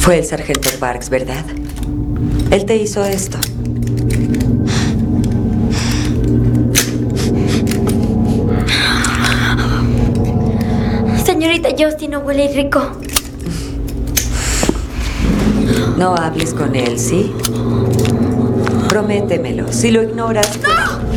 Fue el sargento Parks, ¿verdad? Él te hizo esto. Señorita Justin, no huele rico. No hables con él, ¿sí? Prométemelo. Si lo ignoras... ¡No!